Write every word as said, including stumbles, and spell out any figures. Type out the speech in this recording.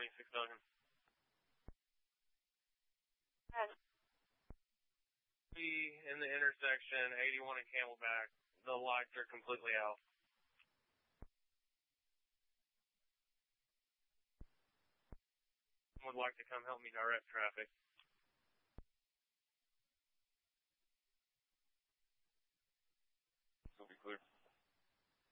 twenty-six Duncan. And Be in the intersection, eighty-one and Camelback. The lights are completely out. Would like to come help me direct traffic.